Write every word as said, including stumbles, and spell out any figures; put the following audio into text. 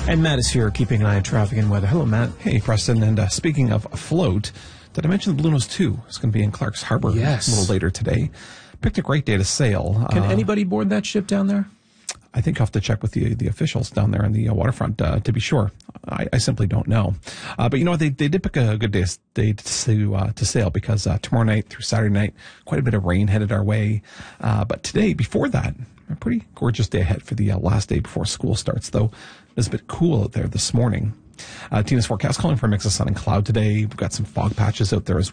And Matt is here keeping an eye on traffic and weather. Hello, Matt. Hey, Preston. And uh, speaking of afloat, did I mention the Blue Nose two is going to be in Clark's Harbor Yes. a little later today? Picked a great day to sail. Can uh, anybody board that ship down there? I think I'll have to check with the the officials down there on the uh, waterfront uh, to be sure. I, I simply don't know. Uh, but you know what? They, they did pick a good day, day to uh, to sail because uh, tomorrow night through Saturday night, quite a bit of rain headed our way. Uh, but today, before that, a pretty gorgeous day ahead for the uh, last day before school starts, though it's a bit cool out there this morning. Uh, Tina's forecast calling for a mix of sun and cloud today. We've got some fog patches out there as